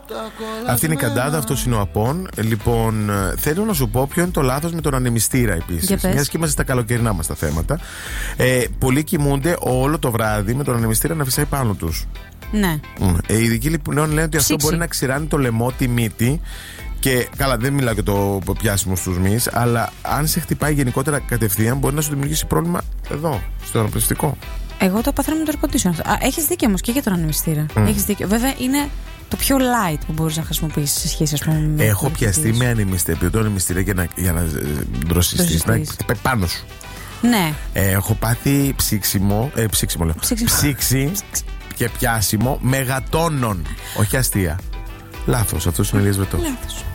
Αυτή είναι η Καντάδα, αυτό είναι ο Απών. Λοιπόν, θέλω να σου πω ποιο είναι το λάθος με τον ανεμιστήρα επίσης. Μιας και είμαστε στα καλοκαιρινά μας τα θέματα. Πολλοί κοιμούνται όλο το βράδυ με τον ανεμιστήρα να φυσάει πάνω τους. Ναι. Οι ειδικοί λοιπόν λένε ότι αυτό μπορεί να ξηράνει το λαιμό, τη μύτη. Και καλά, δεν μιλάω για το πιάσιμο στους μυς, αλλά αν σε χτυπάει γενικότερα κατευθείαν, μπορεί να σου δημιουργήσει πρόβλημα εδώ, στο αναπνευστικό. Εγώ το παθαίνω με το air conditioner. Έχεις δίκιο όμως και για τον ανεμιστήρα. Έχεις δίκιο. Βέβαια είναι το πιο light που μπορείς να χρησιμοποιήσεις σε σχέση, ας πούμε, με. Έχω πιαστεί με ανεμιστήρα, το ανεμιστήρα για να δροσιστείς, να πάει πάνω σου. Ναι. Έχω πάθει ψήξιμο ψήξη και πιάσιμο μεγατόνων. Όχι αστεία. Λάθος, αυτό είναι ο Ηλίας Βετός.